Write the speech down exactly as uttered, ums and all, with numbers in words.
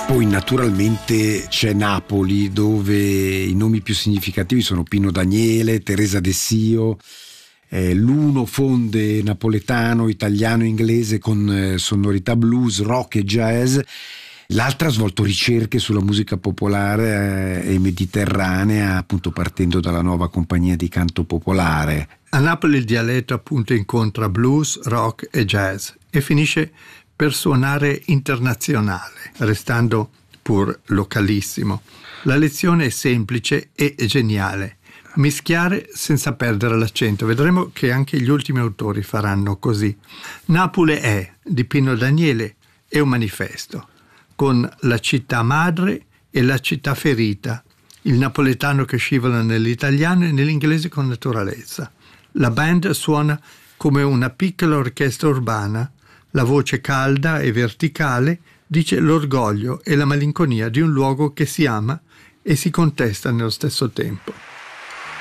Poi naturalmente c'è Napoli, dove i nomi più significativi sono Pino Daniele, Teresa De Sio. Eh, l'uno fonde napoletano, italiano e inglese con eh, sonorità blues, rock e jazz. L'altra ha svolto ricerche sulla musica popolare eh, e mediterranea, appunto partendo dalla nuova compagnia di canto popolare. A Napoli il dialetto appunto incontra blues, rock e jazz e finisce per suonare internazionale, restando pur localissimo. La lezione è semplice e geniale. Mischiare senza perdere l'accento. Vedremo che anche gli ultimi autori faranno così. Napoli è, di Pino Daniele, è un manifesto, con la città madre e la città ferita, il napoletano che scivola nell'italiano e nell'inglese con naturalezza. La band suona come una piccola orchestra urbana. La voce calda e verticale dice l'orgoglio e la malinconia di un luogo che si ama e si contesta nello stesso tempo.